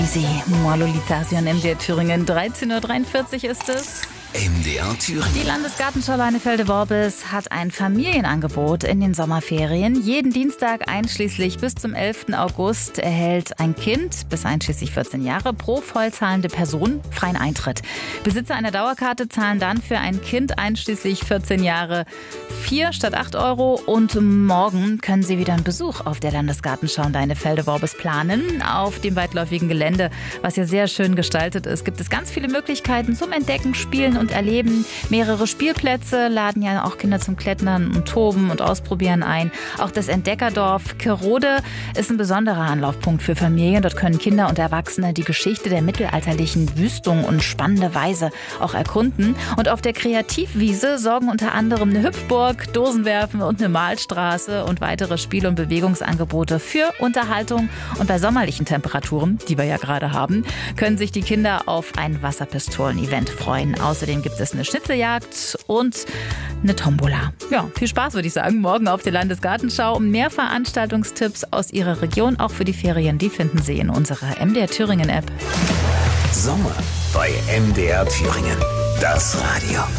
Easy, Lolita, Sie hören MDR Thüringen, 13.43 Uhr ist es. MDR Thüringen. Die Landesgartenschau Leinefelde-Worbis hat ein Familienangebot in den Sommerferien. Jeden Dienstag einschließlich bis zum 11. August erhält ein Kind bis einschließlich 14 Jahre pro vollzahlende Person freien Eintritt. Besitzer einer Dauerkarte zahlen dann für ein Kind einschließlich 14 Jahre 4 statt 8 Euro. Und morgen können Sie wieder einen Besuch auf der Landesgartenschau Leinefelde-Worbis planen. Auf dem weitläufigen Gelände, was ja sehr schön gestaltet ist, gibt es ganz viele Möglichkeiten zum Entdecken, Spielen und Erleben. Mehrere Spielplätze laden ja auch Kinder zum Klettern und Toben und Ausprobieren ein. Auch das Entdeckerdorf Kerode ist ein besonderer Anlaufpunkt für Familien. Dort können Kinder und Erwachsene die Geschichte der mittelalterlichen Wüstung und spannende Weise auch erkunden. Und auf der Kreativwiese sorgen unter anderem eine Hüpfburg, Dosenwerfen und eine Malstraße und weitere Spiel- und Bewegungsangebote für Unterhaltung. Und bei sommerlichen Temperaturen, die wir ja gerade haben, können sich die Kinder auf ein Wasserpistolen-Event freuen. Außerdem gibt es eine Schnitzeljagd und eine Tombola. Ja, viel Spaß, würde ich sagen, morgen auf der Landesgartenschau. Mehr Veranstaltungstipps aus Ihrer Region, auch für die Ferien, die finden Sie in unserer MDR Thüringen App. Sommer bei MDR Thüringen. Das Radio.